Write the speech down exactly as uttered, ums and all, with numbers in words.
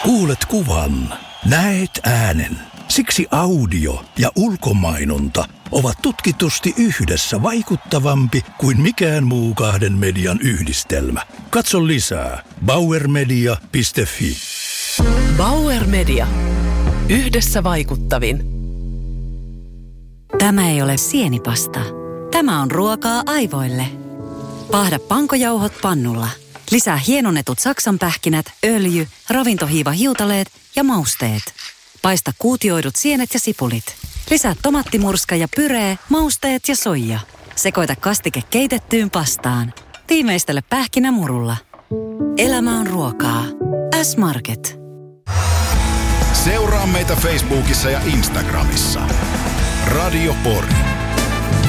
Kuulet kuvan, näet äänen. Siksi audio ja ulkomainonta ovat tutkitusti yhdessä vaikuttavampi kuin mikään muu kahden median yhdistelmä. Katso lisää bauer media piste fi. Bauer Media. Yhdessä vaikuttavin. Tämä ei ole sienipasta. Tämä on ruokaa aivoille. Paahda pankojauhot pannulla. Lisää hienonnetut saksanpähkinät, öljy, ravintohiivahiutaleet ja mausteet. Paista kuutioidut sienet ja sipulit. Lisää tomattimurska ja pyree, mausteet ja soija. Sekoita kastike keitettyyn pastaan. Tiimeistele pähkinämurulla. Elämä on ruokaa. S-Market. Seuraa meitä Facebookissa ja Instagramissa. Radio Pori.